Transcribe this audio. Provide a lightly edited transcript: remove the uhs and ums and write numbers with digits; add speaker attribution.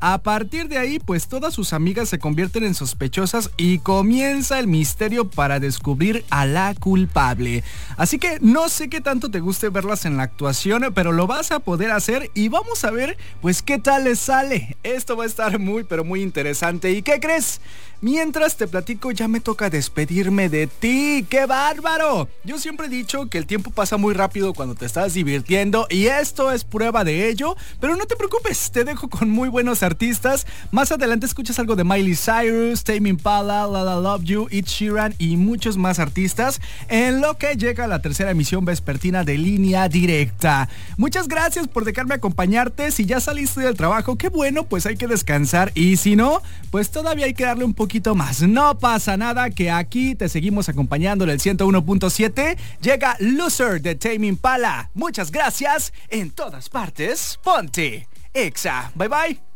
Speaker 1: A partir de ahí, pues todas sus amigas se convierten en sospechosas y comienza el misterio para descubrir a la culpable. Así que no sé qué tanto te guste verlas en la actuación, pero lo vas a poder hacer y vamos a ver pues qué tal les sale. Esto va a estar muy pero muy interesante. ¿Y qué crees? Mientras te platico, ya me toca despedirme de ti. ¡Qué bárbaro! Yo siempre he dicho que el tiempo pasa muy rápido cuando te estás divirtiendo y esto es prueba de ello. Pero no te preocupes, te dejo con muy buenos artistas. Más adelante escuchas algo de Miley Cyrus, Tame Impala, La La Love You, Ed Sheeran y muchos más artistas en lo que llega la tercera emisión vespertina de Línea Directa. Muchas gracias por dejarme acompañarte. Si ya saliste del trabajo, qué bueno, pues hay que descansar y si no, pues todavía hay que darle un poquito más. No pasa nada, que aquí te seguimos acompañando en el 101.7. Llega Loser de Tame Impala. Muchas gracias. En todas partes, ponte Exa. Bye bye.